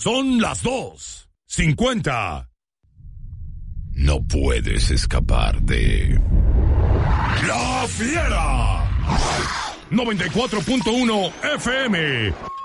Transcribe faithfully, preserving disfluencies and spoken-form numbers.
Son las dos cincuenta. No puedes escapar de La Fiera. noventa y cuatro punto uno F M.